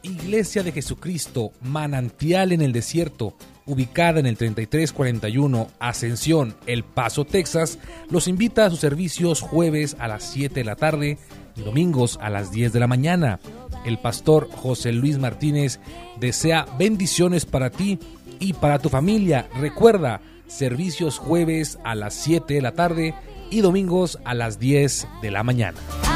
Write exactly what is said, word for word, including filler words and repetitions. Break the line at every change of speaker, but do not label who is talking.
Iglesia de Jesucristo, Manantial en el Desierto, ubicada en el treinta y tres cuarenta y uno Ascensión, El Paso, Texas, los invita a sus servicios jueves a las siete de la tarde y domingos a las diez de la mañana. El pastor José Luis Martínez desea bendiciones para ti y para tu familia. Recuerda, servicios jueves a las siete de la tarde y domingos a las diez de la mañana.